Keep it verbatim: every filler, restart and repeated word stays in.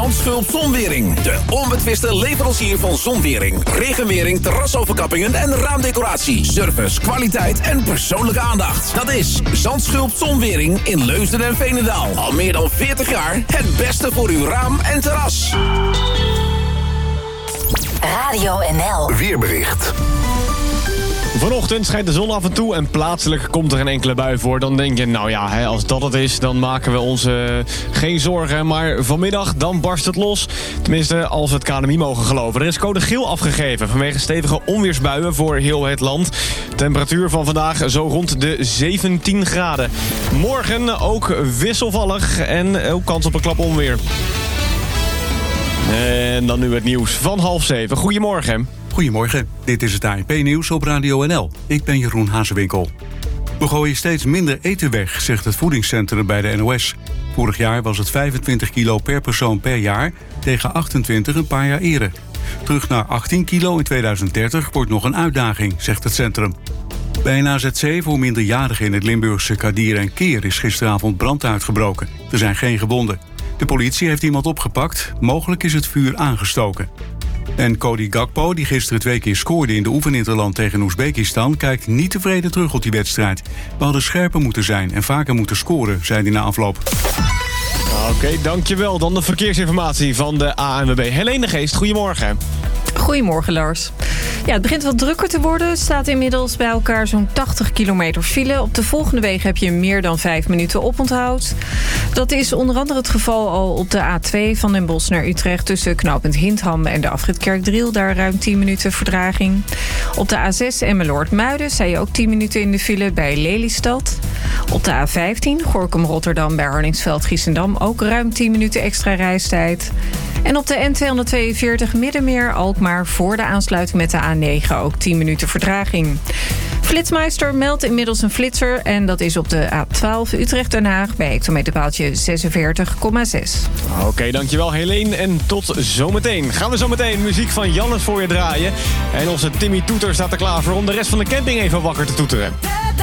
Zandschulp Zonwering. De onbetwiste leverancier van zonwering, regenwering, terrasoverkappingen en raamdecoratie. Service, kwaliteit en persoonlijke aandacht. Dat is Zandschulp Zonwering in Leusden en Veenendaal. Al meer dan veertig jaar het beste voor uw raam en terras. Radio N L. Weerbericht. Vanochtend schijnt de zon af en toe en plaatselijk komt er een enkele bui voor. Dan denk je, nou ja, hè, als dat het is, dan maken we ons uh, geen zorgen. Maar vanmiddag, dan barst het los. Tenminste, als we het K N M I mogen geloven. Er is code geel afgegeven vanwege stevige onweersbuien voor heel het land. Temperatuur van vandaag zo rond de zeventien graden. Morgen ook wisselvallig en ook kans op een klap onweer. En dan nu het nieuws van half zeven. Goedemorgen. Goedemorgen, dit is het A N P-nieuws op Radio N L. Ik ben Jeroen Hazewinkel. We gooien steeds minder eten weg, zegt het voedingscentrum bij de N O S. Vorig jaar was het vijfentwintig kilo per persoon per jaar, tegen achtentwintig een paar jaar eerder. Terug naar achttien kilo in tweeduizend dertig wordt nog een uitdaging, zegt het centrum. Bij een A Z C voor minderjarigen in het Limburgse Kadir en Keer is gisteravond brand uitgebroken. Er zijn geen gewonden. De politie heeft iemand opgepakt, mogelijk is het vuur aangestoken. En Cody Gakpo, die gisteren twee keer scoorde in de oefeninterland tegen Oezbekistan, kijkt niet tevreden terug op die wedstrijd. We hadden scherper moeten zijn en vaker moeten scoren, zei hij na afloop. Oké, okay, dankjewel. Dan de verkeersinformatie van de A N W B. Helene de Geest, goedemorgen. Goedemorgen, Lars. Ja, het begint wat drukker te worden. Er staat inmiddels bij elkaar zo'n tachtig kilometer file. Op de volgende wegen heb je meer dan vijf minuten oponthoud. Dat is onder andere het geval al op de A twee van Den Bosch naar Utrecht... tussen knooppunt Hindham en de afrit Kerkdriel. Daar ruim tien minuten vertraging. Op de A zes Emmeloord-Muiden sta je ook tien minuten in de file bij Lelystad. Op de A vijftien Gorinchem-Rotterdam bij Hardingsveld-Giessendam... ook ruim tien minuten extra reistijd. En op de N tweehonderdtweeënveertig Middenmeer-Alkmaar voor de aansluiting met de A negen ook tien minuten vertraging. Flitsmeister meldt inmiddels een flitser en dat is op de A twaalf Utrecht-Den Haag bij hectometerpaaltje zesenveertig komma zes. Oké, okay, dankjewel Helene en tot zometeen. Gaan we zometeen muziek van Jannes voor je draaien. En onze Timmy Toeter staat er klaar voor om de rest van de camping even wakker te toeteren.